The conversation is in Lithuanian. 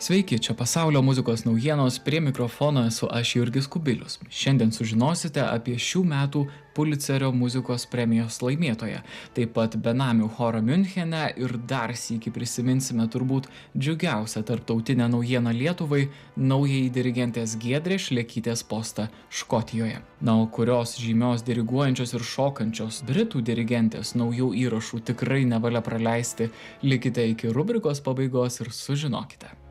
Sveiki, čia pasaulio muzikos naujienos, prie mikrofono esu aš Jurgis Kubilius. Šiandien sužinosite apie šių metų Pulicerio muzikos premijos laimėtoją, taip pat benamių chorą Miunchene ir dar sykį prisiminsime turbūt džiugiausią tarptautinę naujieną Lietuvai – naujai dirigentės Giedrės Šlekytės postą Škotijoje. Na, o kurios žymios diriguojančios ir šokančios britų dirigentės naujų įrašų tikrai nevalia praleisti, likite iki rubrikos pabaigos ir sužinokite.